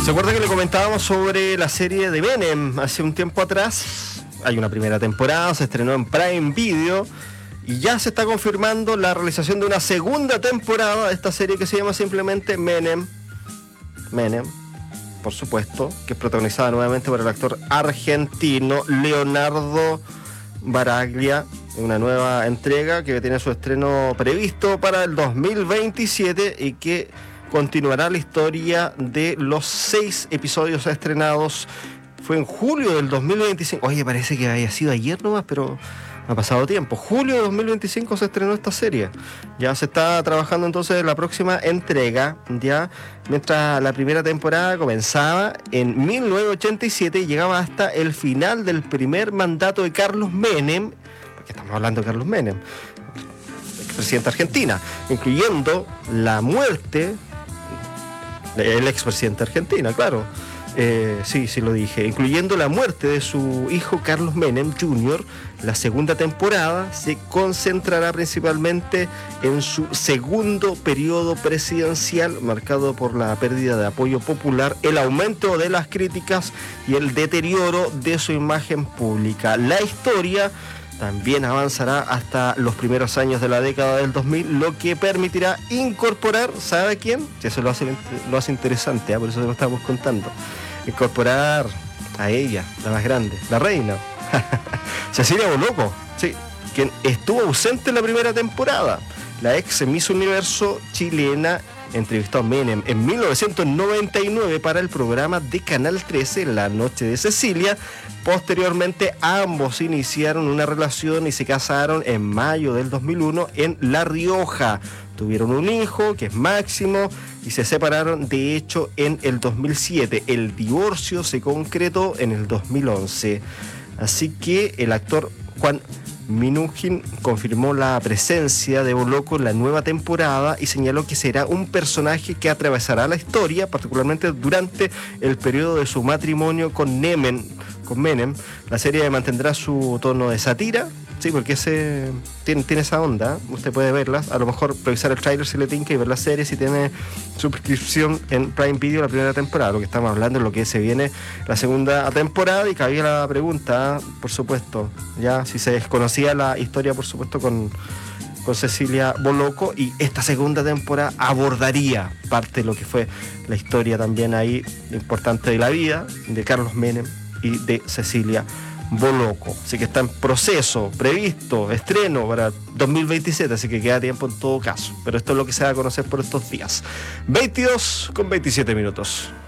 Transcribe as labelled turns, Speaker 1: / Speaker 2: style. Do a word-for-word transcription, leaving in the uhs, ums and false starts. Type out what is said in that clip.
Speaker 1: ¿Se acuerda que le comentábamos sobre la serie de Menem hace un tiempo atrás? Hay una primera temporada, se estrenó en Prime Video y ya se está confirmando la realización de una segunda temporada de esta serie que se llama simplemente Menem. Menem, por supuesto, que es protagonizada nuevamente por el actor argentino Leonardo Baraglia, una nueva entrega que tiene su estreno previsto para el dos mil veintisiete y que continuará la historia de los seis episodios estrenados. Fue en julio del dos mil veinticinco. Oye, parece que había sido ayer nomás, pero ha pasado tiempo. Julio de dos mil veinticinco se estrenó esta serie. Ya se está trabajando entonces en la próxima entrega, ya, mientras la primera temporada comenzaba en mil novecientos ochenta y siete y llegaba hasta el final del primer mandato de Carlos Menem, porque estamos hablando de Carlos Menem, expresidente de Argentina, incluyendo la muerte, el expresidente de Argentina, claro. Eh, sí, sí lo dije, incluyendo la muerte de su hijo Carlos Menem junior La segunda temporada se concentrará principalmente en su segundo periodo presidencial, marcado por la pérdida de apoyo popular, el aumento de las críticas y el deterioro de su imagen pública. La historia también avanzará hasta los primeros años de la década del dos mil, lo que permitirá incorporar, ¿sabe quién? Si eso lo hace, lo hace interesante, ¿eh? Por eso se lo estamos contando. Incorporar a ella, la más grande, la reina, Cecilia Boloco, sí, quien estuvo ausente en la primera temporada. La ex Miss Universo chilena entrevistó a Menem en mil novecientos noventa y nueve para el programa de Canal trece, La Noche de Cecilia. Posteriormente, ambos iniciaron una relación y se casaron en mayo del dos mil uno en La Rioja. Tuvieron un hijo, que es Máximo, y se separaron, de hecho, en el dos mil siete. El divorcio se concretó en el dos mil once. Así que el actor Juan Minujín confirmó la presencia de Boloco en la nueva temporada y señaló que será un personaje que atravesará la historia, particularmente durante el periodo de su matrimonio con Menem. Con Menem. La serie mantendrá su tono de sátira, sí, porque ese tiene, tiene esa onda. Usted puede verlas, a lo mejor revisar el tráiler si le tinca y ver la serie si tiene suscripción en Prime Video la primera temporada. Lo que estamos hablando es lo que se viene la segunda temporada, y cabía la pregunta, por supuesto, ya si se desconocía la historia, por supuesto, con, con Cecilia Boloco, y esta segunda temporada abordaría parte de lo que fue la historia también ahí importante de la vida de Carlos Menem y de Cecilia Boloco. Así que está en proceso, previsto, estreno para dos mil veintisiete, así que queda tiempo en todo caso. Pero esto es lo que se va a conocer por estos días. veintidós con veintisiete minutos.